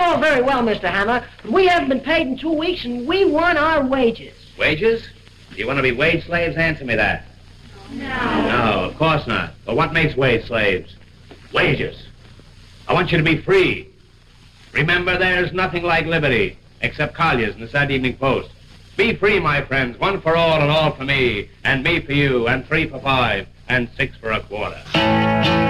all very well, Mr. Hammer, but we haven't been paid in 2 weeks, and we want our wages. Wages? Do you want to be wage slaves? Answer me that. No. No, of course not. But what makes wage slaves? Wages. I want you to be free. Remember, there's nothing like liberty, except Collier's and the Saturday Evening Post. Be free, my friends, one for all and all for me, and me for you, and 3 for 5, and 6 for a quarter.